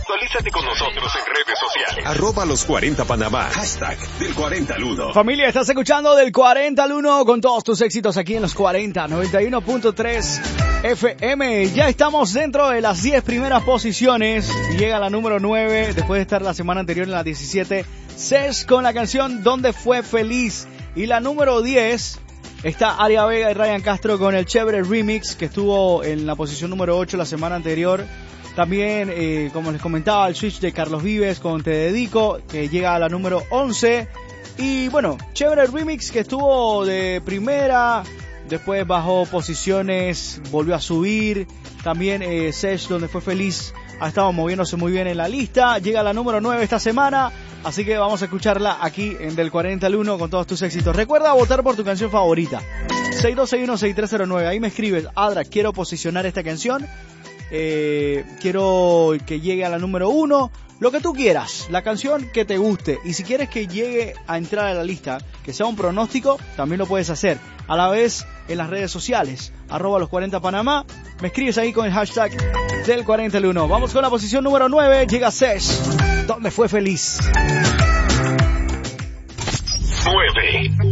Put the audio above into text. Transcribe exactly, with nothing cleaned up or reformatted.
Actualízate con nosotros en redes sociales. Arroba los cuarenta Panamá. Hashtag del cuarenta al uno. Familia, estás escuchando del cuarenta al uno con todos tus éxitos aquí en los cuarenta, noventa y uno punto tres F M. Ya estamos dentro de las diez primeras posiciones. Llega la número nueve después de estar la semana anterior en la diecisiete. Sesh con la canción Donde Fue Feliz. Y la número diez está Aria Vega y Ryan Castro con el Chévere Remix, que estuvo en la posición número ocho la semana anterior. También, eh, como les comentaba, el switch de Carlos Vives con Te Dedico, que llega a la número once. Y bueno, Chévere Remix, que estuvo de primera, después bajó posiciones, volvió a subir. También eh, Sesh, Donde Fue Feliz, ha estado moviéndose muy bien en la lista. Llega a la número nueve esta semana, así que vamos a escucharla aquí en Del cuarenta al uno con todos tus éxitos. Recuerda votar por tu canción favorita. seis dos seis uno seis tres cero nueve, ahí me escribes: Adra, quiero posicionar esta canción. Eh, quiero que llegue a la número uno, lo que tú quieras, la canción que te guste. Y si quieres que llegue a entrar a la lista, que sea un pronóstico, también lo puedes hacer a la vez en las redes sociales, arroba los cuarenta Panamá. Me escribes ahí con el hashtag del cuarenta al uno. Vamos con la posición número nueve. Llega Sesh, Donde Fue Feliz. nueve.